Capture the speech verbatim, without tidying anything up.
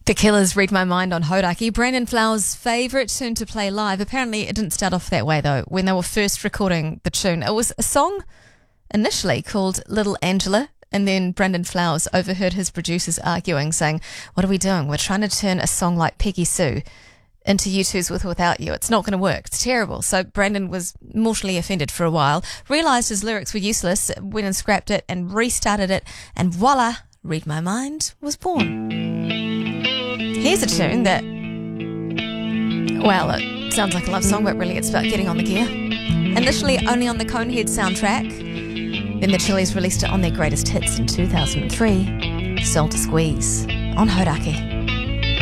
The Killers, Read My Mind on Hodaki. Brandon Flowers' favourite tune to play live. Apparently it didn't start off that way though. When they were first recording the tune, it was a song initially called Little Angela, and then Brandon Flowers overheard his producers arguing, saying, "What are we doing? We're trying to turn a song like Peggy Sue into U two's With or Without You. It's not going to work. It's terrible." So Brandon was mortally offended for a while, realised his lyrics were useless, went and scrapped it and restarted it, and voila, Read My Mind was born. Here's a tune that, well, it sounds like a love song, but really it's about getting on the gear. Initially only on the Conehead soundtrack, then the Chili's released it on their greatest hits in two thousand three, Soul to Squeeze on Hodaki.